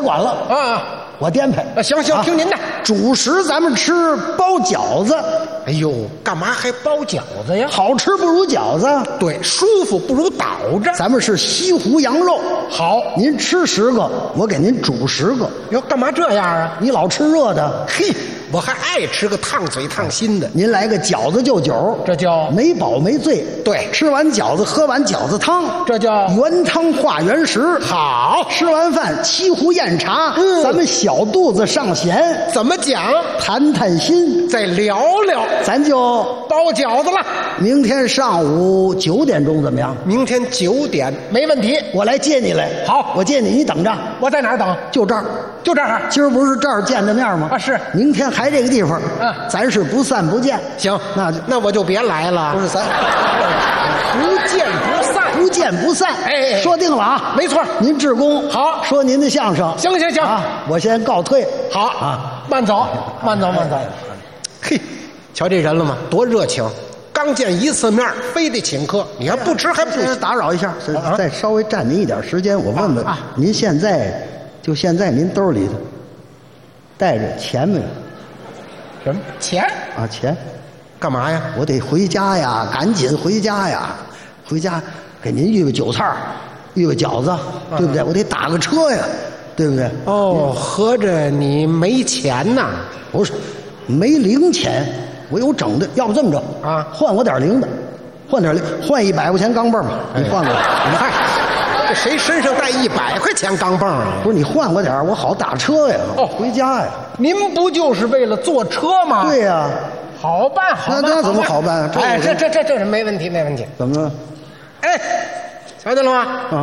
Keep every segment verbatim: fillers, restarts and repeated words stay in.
管了啊， 我颠沛。 啊，行行，听您的。 主食咱们吃包饺子， 哎呦，干嘛还包饺子呀？ 好吃不如饺子。 对，舒服不如倒着。 咱们是西湖羊肉， 好， 您吃十个，我给您煮十个。 哟，干嘛这样啊？ 你老吃热的， 嘿，我还爱吃个烫嘴烫心的。 您来个饺子就酒， 这叫没饱没醉。 对， 吃完饺子喝完饺子汤， 这叫原汤化原食。 好， 吃完饭沏壶宴茶， 嗯， 咱们小肚子上弦。 怎么讲？ 谈谈心， 再聊聊， 咱就包饺子了。 明天上午九点钟怎么样？ 明天九点没问题， 我来接你来。 好， 我接你，你等着。 我在哪儿等？ 就这儿， 就这儿。 今儿不是这儿见的面吗？ 啊，是。 明天还这个地方。 啊， 咱是不散不见。 行， 那就那我就别来了。 不是咱不见不散， 不见不散。 哎， 说定了啊， 没错。 您志工好， 说您的相声。 行行行， 啊，我先告退。 好啊，慢走，慢走，慢走。嘿，瞧这人了吗？多热情！刚见一次面，非得请客，你还不吃还不行。 打扰一下，再稍微占您一点时间，我问问， 啊， 您现在就现在您兜里头带着钱没有？ 什么钱啊？钱？ 干嘛呀？ 我得回家呀，赶紧回家呀，回家给您预备酒菜，预备饺子，对不对？我得打个车呀，对不对？ 哦，合着你没钱呐？ 不是，没零钱，我有整的。要不这么着啊， 换我点零的，换点零，换一百块钱钢镚嘛，你换过来。 嗨，这谁身上带一百块钱钢镚啊？ 不是，你换我点我好打车呀， 哦， 回家呀。 您不就是为了坐车吗？ 对呀。 好办，好办。 那那怎么好办？ 哎，这这这这是没问题，没问题。 怎么了？ 哎，瞧见了吗？ 啊。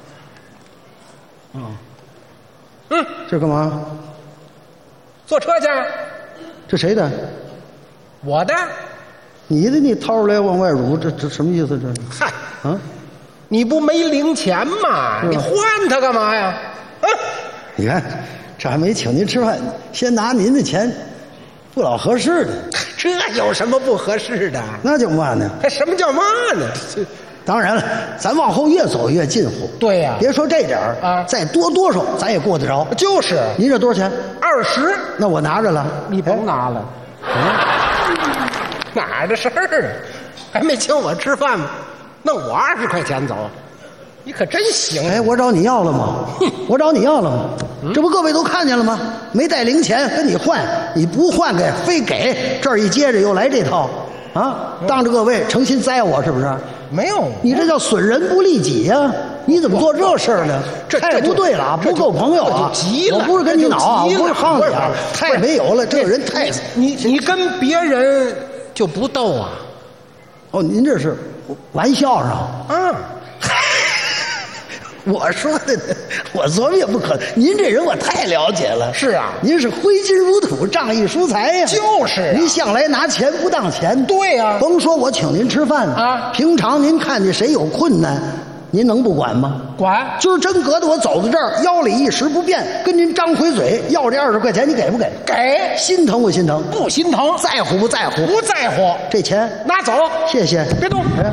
啊。 嗯， 这干嘛？ 坐车去。 这谁的？ 我的。 你的你掏出来往外撸，这这什么意思？这嗨， 啊， 你不没零钱吗？你换它干嘛呀？啊， 你看，这还没请您吃饭，先拿您的钱，不老合适的。 这有什么不合适的？ 那叫嘛呢？ 还什么叫嘛呢？ 当然了，咱往后越走越近乎。 对呀、啊， 别说这点儿啊， 再多多少咱也过得着。 就是， 您这多少钱？ 二十。 那我拿着了， 你甭拿了。哎、哪儿的事儿啊？还没请我吃饭吗？弄我二十块钱走，你可真行！ 哎，我找你要了吗？我找你要了吗？嗯、这不各位都看见了吗？没带零钱跟你换，你不换给非给，这儿一接着又来这套。啊！当着各位诚心栽我是不是？ 没有， 你这叫损人不利己呀、啊！你怎么做这事儿呢？ 这太不对了啊！不够朋友啊！ 急了， 我不是跟你恼啊，我不是夯你啊！太没有了，这个人太…… 你你跟别人就不斗啊？ 哦，您这是玩笑上啊？ 我说的呢，我琢磨也不可能。您这人我太了解了。 是啊， 您是挥金如土，仗义疏财呀。 就是、啊， 您向来拿钱不当钱。 对呀、啊， 甭说我请您吃饭啊， 平常您看见谁有困难，您能不管吗？ 管。 今儿真搁得我走到这儿，腰里一时不便，跟您张回嘴要这二十块钱，你给不给？ 给。 心疼不心疼？ 不心疼。 在乎不在乎？ 不在乎。 这钱拿走， 谢谢。 别动。 哎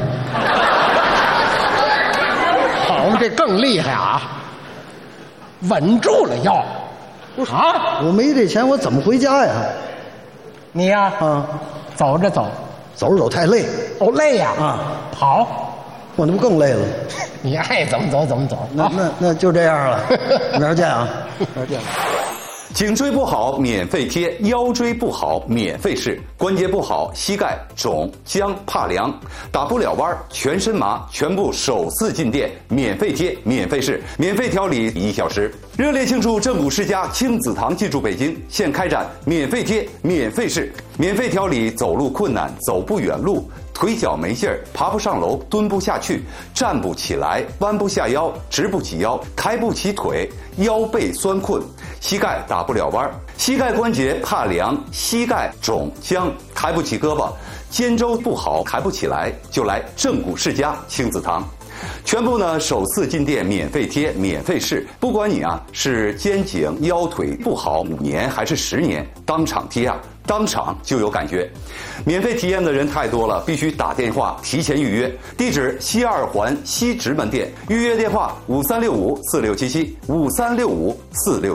好嘛，这更厉害啊！稳住了腰。啊！ 我没这钱，我怎么回家呀？ 你呀， 啊， 走着走， 走着走太累。 哦，累呀！ 啊， 跑， 我那不更累了？ 你爱怎么走怎么走。 那那那就这样了，明儿见啊！明儿见。 颈椎不好免费贴，腰椎不好免费试，关节不好膝盖肿僵怕凉，打不了弯全身麻，全部首次进店免费贴免费试，免费调理一小时。热烈庆祝正骨世家亲子堂进驻北京，现开展免费贴免费试，免费调理走路困难走不远路，腿脚没劲儿，爬不上楼，蹲不下去，站不起来，弯不下腰，直不起腰，抬不起腿，腰背酸困，膝盖打不了弯，膝盖关节怕凉，膝盖肿僵，抬不起胳膊，肩周不好，抬不起来，就来正骨世家亲子堂。全部呢首次进店免费贴免费试，不管你啊是肩颈腰腿不好五年还是十年，当场贴啊当场就有感觉。免费体验的人太多了，必须打电话提前预约。地址西二环西直门店，预约电话五三六五四六七七五三六五四六。